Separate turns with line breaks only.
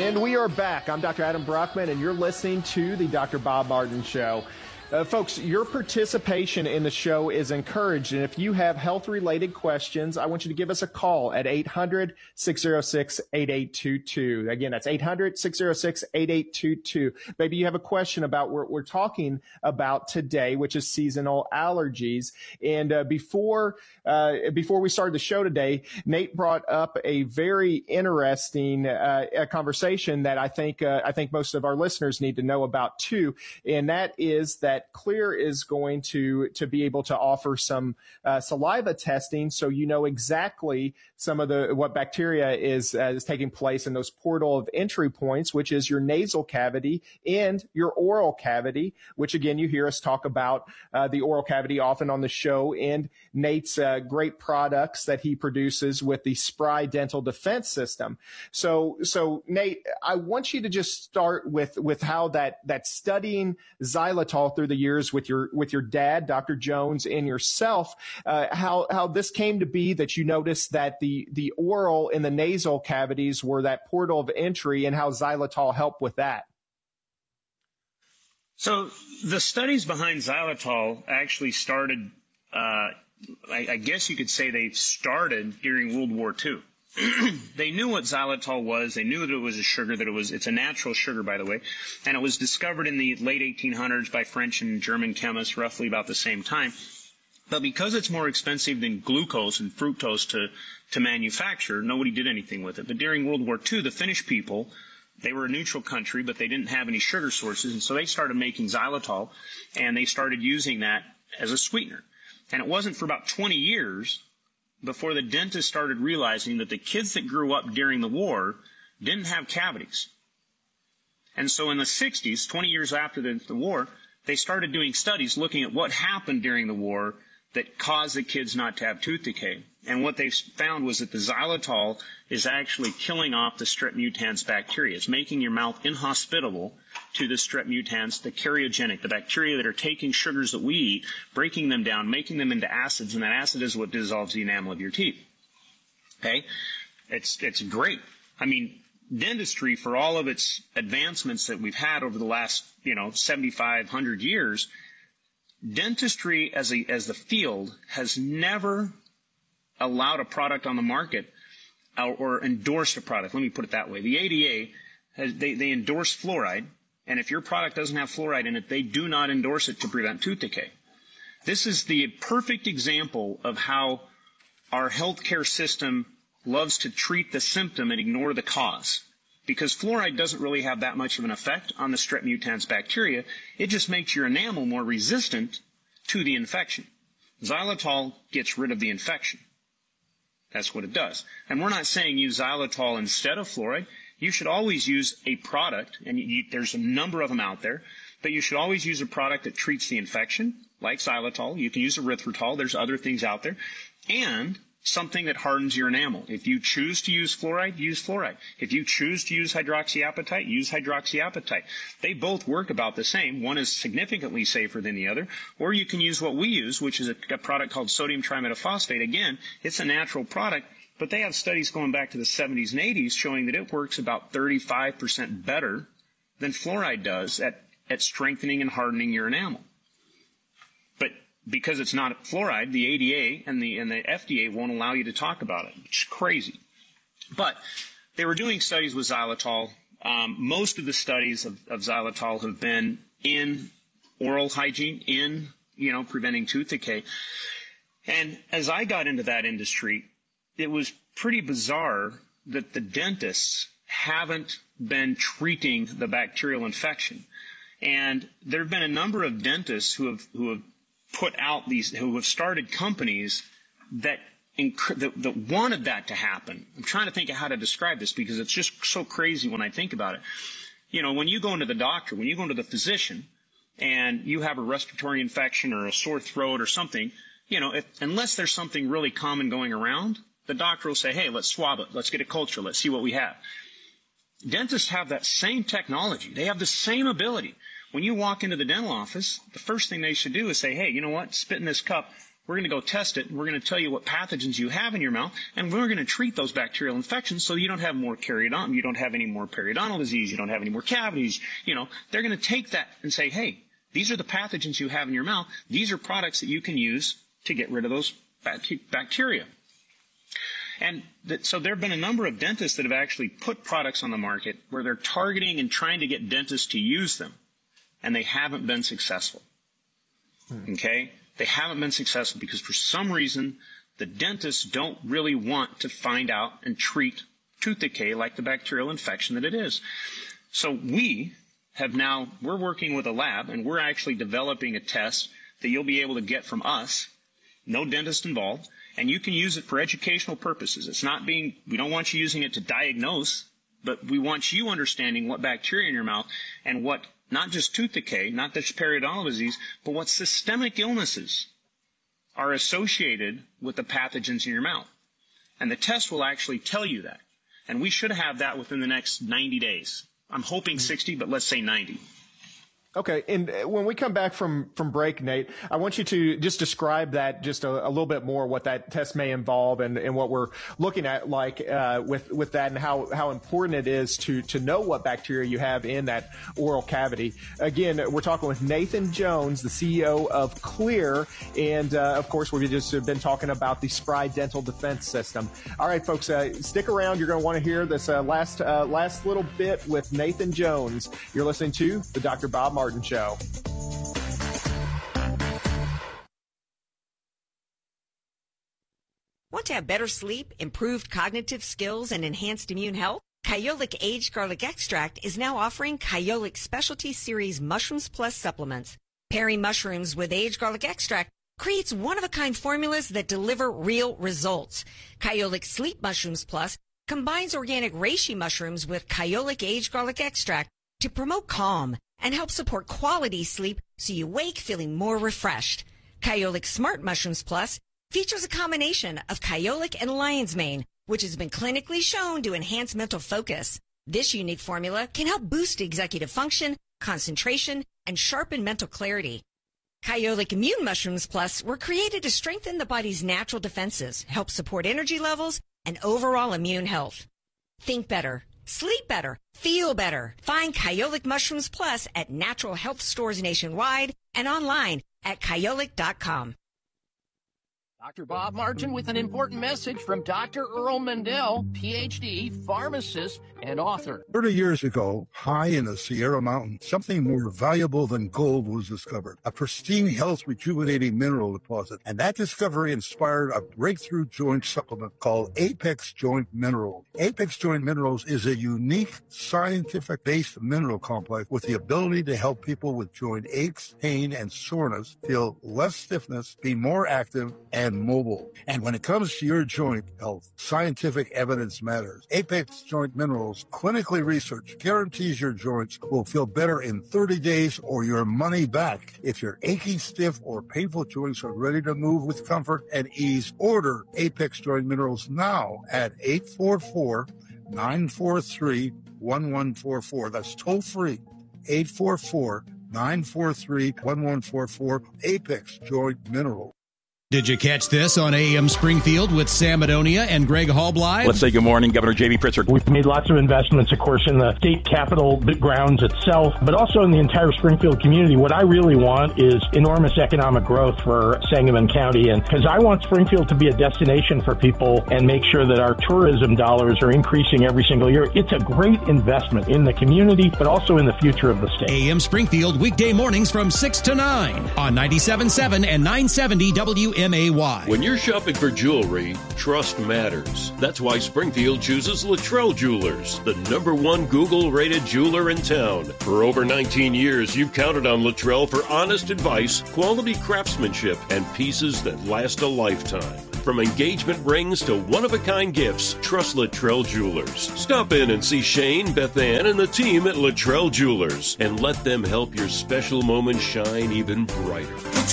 And we are back. I'm Dr. Adam Brockman, and you're listening to the Dr. Bob Martin Show. Folks, your participation in the show is encouraged, and if you have health-related questions, I want you to give us a call at 800-606-8822. Again, that's 800-606-8822. Maybe you have a question about what we're talking about today, which is seasonal allergies. And before we started the show today, Nate brought up a very interesting conversation that I think most of our listeners need to know about too, and that is that Clear is going to be able to offer some saliva testing, so you know exactly some of what bacteria is taking place in those portal of entry points, which is your nasal cavity and your oral cavity, which again you hear us talk about the oral cavity often on the show, and Nate's great products that he produces with the Spry Dental Defense System. So Nate, I want you to just start with how that studying xylitol through the years with your dad, Dr. Jones, and yourself, how this came to be that you noticed that the oral and the nasal cavities were that portal of entry, and how xylitol helped with that.
So the studies behind xylitol actually started, I guess you could say they started during World War II. They knew what xylitol was. They knew that it was a sugar, it's a natural sugar, by the way, and it was discovered in the late 1800s by French and German chemists roughly about the same time. But because it's more expensive than glucose and fructose to manufacture, nobody did anything with it. But during World War II, the Finnish people, they were a neutral country, but they didn't have any sugar sources, and so they started making xylitol, and they started using that as a sweetener. And it wasn't for about 20 years before the dentist started realizing that the kids that grew up during the war didn't have cavities. And so in the 60s, 20 years after the war, they started doing studies looking at what happened during the war that caused the kids not to have tooth decay. And what they found was that the xylitol is actually killing off the strep mutans bacteria. It's making your mouth inhospitable to the strep mutans, the karyogenic, the bacteria that are taking sugars that we eat, breaking them down, making them into acids, and that acid is what dissolves the enamel of your teeth. Okay? It's great. I mean, dentistry, for all of its advancements that we've had over the last, 7,500 years, dentistry as the field has never allowed a product on the market or endorsed a product. Let me put it that way. The ADA, they endorse fluoride, and if your product doesn't have fluoride in it, they do not endorse it to prevent tooth decay. This is the perfect example of how our healthcare system loves to treat the symptom and ignore the cause. Because fluoride doesn't really have that much of an effect on the strep mutans bacteria. It just makes your enamel more resistant to the infection. Xylitol gets rid of the infection. That's what it does. And we're not saying use xylitol instead of fluoride. You should always use a product, and there's a number of them out there, but you should always use a product that treats the infection, like xylitol. You can use erythritol. There's other things out there. And something that hardens your enamel. If you choose to use fluoride, use fluoride. If you choose to use hydroxyapatite, use hydroxyapatite. They both work about the same. One is significantly safer than the other. Or you can use what we use, which is a product called sodium trimetaphosphate. Again, it's a natural product, but they have studies going back to the 70s and 80s showing that it works about 35% better than fluoride does at strengthening and hardening your enamel. But because it's not fluoride, the ADA and the FDA won't allow you to talk about it. It's crazy. But they were doing studies with xylitol. Most of the studies of xylitol have been in oral hygiene, in preventing tooth decay. And as I got into that industry, it was pretty bizarre that the dentists haven't been treating the bacterial infection. And there have been a number of dentists who have started companies that wanted that to happen. I'm trying to think of how to describe this because it's just so crazy when I think about it. When you go into the doctor, when you go into the physician, and you have a respiratory infection or a sore throat or something, unless there's something really common going around, the doctor will say, hey, let's swab it. Let's get a culture. Let's see what we have. Dentists have that same technology. They have the same ability. When you walk into the dental office, the first thing they should do is say, hey, you know what? Spit in this cup. We're going to go test it, and we're going to tell you what pathogens you have in your mouth, and we're going to treat those bacterial infections so you don't have more you don't have any more periodontal disease, you don't have any more cavities. They're going to take that and say, hey, these are the pathogens you have in your mouth. These are products that you can use to get rid of those bacteria. And so there have been a number of dentists that have actually put products on the market where they're targeting and trying to get dentists to use them, and they haven't been successful. Okay? They haven't been successful because for some reason the dentists don't really want to find out and treat tooth decay like the bacterial infection that it is. So we're working with a lab, and we're actually developing a test that you'll be able to get from us, no dentist involved, and you can use it for educational purposes. We don't want you using it to diagnose, but we want you understanding what bacteria in your mouth and what, not just tooth decay, not just periodontal disease, but what systemic illnesses are associated with the pathogens in your mouth. And the test will actually tell you that. And we should have that within the next 90 days. I'm hoping 60, but let's say 90.
Okay, and when we come back from break, Nate, I want you to just describe that just a little bit more, what that test may involve and what we're looking at, like with that, and how important it is to know what bacteria you have in that oral cavity. Again, we're talking with Nathan Jones, the CEO of Xlear, and of course we've just been talking about the Spry Dental Defense System. All right, folks, stick around. You're going to want to hear this last little bit with Nathan Jones. You're listening to the Dr. Bob Martin Show.
Want to have better sleep, improved cognitive skills, and enhanced immune health? Kyolic Aged Garlic Extract is now offering Kyolic Specialty Series Mushrooms Plus supplements. Pairing mushrooms with aged garlic extract creates one-of-a-kind formulas that deliver real results. Kyolic Sleep Mushrooms Plus combines organic reishi mushrooms with Kyolic Aged Garlic Extract to promote calm and help support quality sleep so you wake feeling more refreshed. Kyolic Smart Mushrooms Plus features a combination of kyolic and lion's mane, which has been clinically shown to enhance mental focus. This unique formula can help boost executive function, concentration, and sharpen mental clarity. Kyolic Immune Mushrooms Plus were created to strengthen the body's natural defenses, help support energy levels, and overall immune health. Think better. Sleep better. Feel better. Find Kyolic Mushrooms Plus at natural health stores nationwide and online at kyolic.com.
Dr. Bob Martin with an important message from Dr. Earl Mendel, Ph.D., pharmacist, and author.
30 years ago, high in the Sierra Mountains, something more valuable than gold was discovered, a pristine, health-rejuvenating mineral deposit. And that discovery inspired a breakthrough joint supplement called Apex Joint Minerals. Apex Joint Minerals is a unique, scientific-based mineral complex with the ability to help people with joint aches, pain, and soreness feel less stiffness, be more active, and mobile. And when it comes to your joint health, scientific evidence matters. Apex Joint Minerals, clinically researched, guarantees your joints will feel better in 30 days or your money back. If your aching, stiff, or painful joints are ready to move with comfort and ease, order Apex Joint Minerals now at 844-943-1144. That's toll free. 844-943-1144. Apex Joint Minerals.
Did you catch this on AM Springfield with Sam Madonia and Greg Hallbly?
Let's say good morning, Governor J.B. Pritzker.
We've made lots of investments, of course, in the state capitol grounds itself, but also in the entire Springfield community. What I really want is enormous economic growth for Sangamon County, and because I want Springfield to be a destination for people and make sure that our tourism dollars are increasing every single year. It's a great investment in the community, but also in the future of the state.
AM Springfield, weekday mornings from 6 to 9 on 97.7 and 970 WMAY.
When you're shopping for jewelry, trust matters. That's why Springfield chooses Luttrell Jewelers, the #1 Google-rated jeweler in town. For over 19 years, you've counted on Luttrell for honest advice, quality craftsmanship, and pieces that last a lifetime. From engagement rings to one-of-a-kind gifts, trust Luttrell Jewelers. Stop in and see Shane, Beth Ann, and the team at Luttrell Jewelers, and let them help your special moments shine even brighter.